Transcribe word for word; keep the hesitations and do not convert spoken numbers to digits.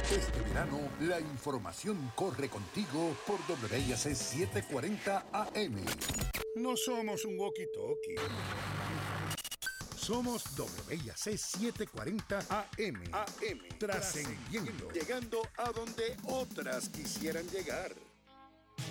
Este verano, la información corre contigo por W I A C setecientos cuarenta A M. No somos un walkie-talkie. Somos W I A C setecientos cuarenta A M. A M. Trascendiendo. Llegando a donde otras quisieran llegar.